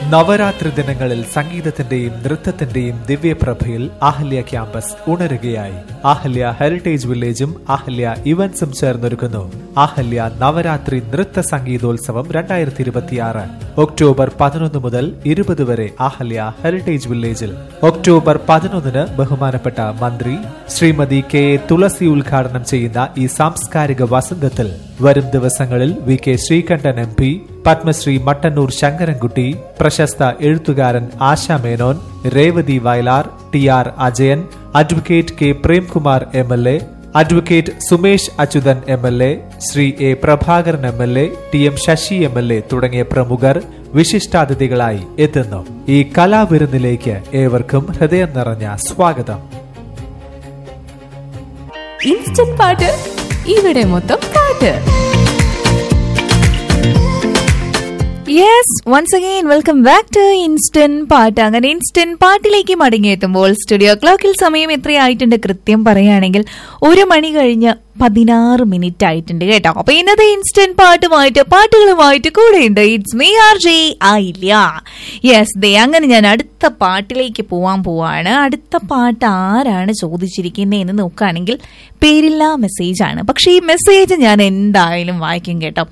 നവരാത്രി ദിനങ്ങളിൽ സംഗീതത്തിന്റെയും നൃത്തത്തിന്റെയും ദിവ്യപ്രഭയിൽ Ahalya campus ഉണരുകയായി. Ahalya heritage വില്ലേജും Ahalya ഇവന്റ്സും ചേർന്നൊരുക്കുന്നു Ahalya Navaratri നൃത്ത സംഗീതോത്സവം 2026. October 11 മുതൽ 20 വരെ ആഹല്യ ഹെറിറ്റേജ് വില്ലേജിൽ. ഒക്ടോബർ 11 ബഹുമാനപ്പെട്ട മന്ത്രി ശ്രീമതി കെ എ തുളസി ഉദ്ഘാടനം ചെയ്യുന്ന ഈ സാംസ്കാരിക വസന്തത്തിൽ വരും ദിവസങ്ങളിൽ V K Sreekandan MP, Padmashri Mattannur Sankarankutty, പ്രശസ്ത എഴുത്തുകാരൻ ASHA Menon, Revathi Vayalar, TR Ajayan, advocate K Premkumar MLA, advocate Sumesh Achuthan MLA, Shri A Prabhakaran MLA, TM Sasi MLA തുടങ്ങിയ പ്രമുഖർ വിശിഷ്ടാതിഥികളായി എത്തുന്നു. ഈ കലാവിരുന്നിലേക്ക് ഏവർക്കും ഹൃദയം നിറഞ്ഞ സ്വാഗതം. ഇൻസ്റ്റന്റ് പാട്ട്, ഇവിടെ മൊത്തം പാട്ട്. Yes, once again welcome back to instant പാട്ട്. അങ്ങനെ ഇൻസ്റ്റന്റ് പാട്ടിലേക്ക് മടങ്ങിയെത്തുമ്പോൾ സ്റ്റുഡിയോ ക്ലോക്കിൽ സമയം എത്രയായിട്ടുണ്ട് കൃത്യം പറയുകയാണെങ്കിൽ 1 മണി കഴിഞ്ഞ് 16 മിനിറ്റ് ആയിട്ടുണ്ട് കേട്ടോ. അപ്പൊ ഇന്നത്തെ ഇൻസ്റ്റന്റ് പാട്ടുകളുമായിട്ട് കൂടെയുണ്ട് ഇറ്റ്സ് മീ RJ ആയില്ല. യെസ്, ദേ അങ്ങനെ ഞാൻ അടുത്ത പാട്ടിലേക്ക് പോവാണ്. അടുത്ത പാട്ട് ആരാണ് ചോദിച്ചിരിക്കുന്നതെന്ന് നോക്കുകയാണെങ്കിൽ പേരില്ലാ മെസ്സേജാണ്. പക്ഷെ ഈ മെസ്സേജ് ഞാൻ എന്തായാലും വായിക്കും കേട്ടോ.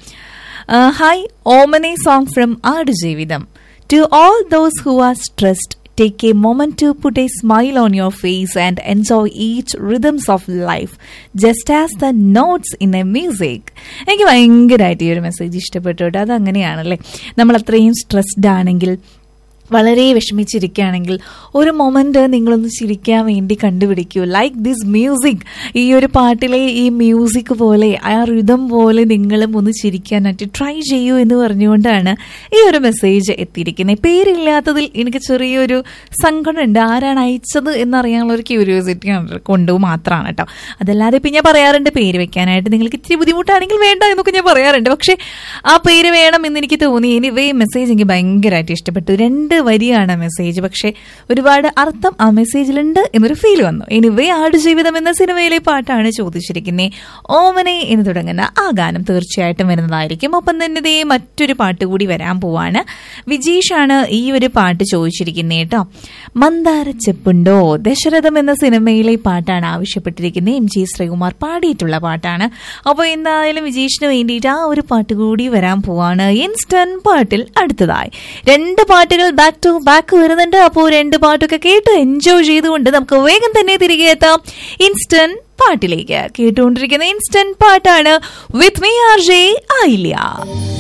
Hi, Omane song from Aadujeevitham. To all those who are stressed, take a moment to put a smile on your face and enjoy each rhythms of life, just as the notes in a music. എനിക്ക് ഭയങ്കരമായിട്ട് ഈ ഒരു message ഇഷ്ടപ്പെട്ടു. അത് അങ്ങനെയാണല്ലേ, നമ്മൾ അത്രയും stressed ആണെങ്കിൽ, വളരെ വിഷമിച്ചിരിക്കുകയാണെങ്കിൽ ഒരു മൊമെന്റ് നിങ്ങളൊന്ന് ചിരിക്കാൻ വേണ്ടി കണ്ടുപിടിക്കൂ. ലൈക്ക് ദിസ് മ്യൂസിക്, ഈ ഒരു പാട്ടിലെ ഈ മ്യൂസിക് പോലെ, ആ റിതം പോലെ നിങ്ങളും ഒന്ന് ചിരിക്കാനായിട്ട് ട്രൈ ചെയ്യൂ എന്ന് പറഞ്ഞുകൊണ്ടാണ് ഈ ഒരു മെസ്സേജ് എത്തിയിരിക്കുന്നത്. പേരില്ലാത്തതിൽ എനിക്ക് ചെറിയൊരു സങ്കടമുണ്ട്. ആരാണ് അയച്ചത് എന്നറിയാനുള്ള ഒരു ക്യൂരിയോസിറ്റി കൊണ്ട് മാത്രമാണ് കേട്ടോ. അതല്ലാതെ ഇപ്പം ഞാൻ പറയാറുണ്ട് പേര് വെക്കാനായിട്ട് നിങ്ങൾക്ക് ഇത്തിരി ബുദ്ധിമുട്ടാണെങ്കിൽ വേണ്ട എന്നൊക്കെ ഞാൻ പറയാറുണ്ട്. പക്ഷെ ആ പേര് വേണം എന്ന് എനിക്ക് തോന്നി. എനിവേ മെസ്സേജ് എനിക്ക് ഭയങ്കരമായിട്ട് ഇഷ്ടപ്പെട്ടു. 2 വരിയാണ് മെസ്സേജ്, പക്ഷെ ഒരുപാട് അർത്ഥം ആ മെസ്സേജിലുണ്ട് എന്നൊരു ഫീൽ വന്നു. എനിവേ ആടുജീവിതം എന്ന സിനിമയിലെ പാട്ടാണ് ചോദിച്ചിരിക്കുന്നത്. ഓമനെ എന്ന് തുടങ്ങുന്ന ആ ഗാനം തീർച്ചയായിട്ടും വരുന്നതായിരിക്കും. ഒപ്പം തന്നെ മറ്റൊരു പാട്ട് കൂടി വരാൻ പോവാണ്. വിജീഷാണ് ഈ ഒരു പാട്ട് ചോദിച്ചിരിക്കുന്നത് കേട്ടോ. മന്ദാരച്ചെപ്പുണ്ടോ, ദശരഥം എന്ന സിനിമയിലെ പാട്ടാണ് ആവശ്യപ്പെട്ടിരിക്കുന്നത്. MG ശ്രീകുമാർ പാടിയിട്ടുള്ള പാട്ടാണ്. അപ്പോൾ എന്തായാലും വിജീഷിന് വേണ്ടിയിട്ട് ആ ഒരു പാട്ട് കൂടി വരാൻ പോവാണ് ഇൻസ്റ്റന്റ് പാട്ടിൽ. അടുത്തതായി 2 പാട്ടുകൾ ബാക്ക് ടു ബാക്ക് വരുന്നുണ്ട്. അപ്പോൾ 2 പാട്ടൊക്കെ കേട്ട് എൻജോയ് ചെയ്തുകൊണ്ട് നമുക്ക് വേഗം തന്നെ തിരികെ എത്താം ഇൻസ്റ്റന്റ് പാട്ടിലേക്ക്. കേട്ടുകൊണ്ടിരിക്കുന്ന ഇൻസ്റ്റന്റ് പാട്ടാണ് വിത്ത് മീ RJ ആയില്ല.